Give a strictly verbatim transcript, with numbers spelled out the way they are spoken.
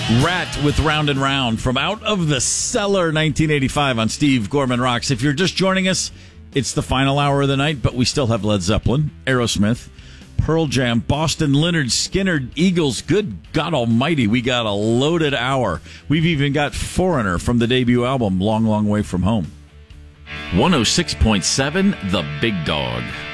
Rat with Round and Round from Out of the Cellar nineteen eighty-five on Steve Gorman Rocks. If you're just joining us, it's the final hour of the night, but we still have Led Zeppelin, Aerosmith, Pearl Jam, Boston, Lynyrd Skynyrd, Eagles. Good God almighty, we got a loaded hour. We've even got Foreigner from the debut album, Long, Long Way From Home. one oh six point seven The Big Dog.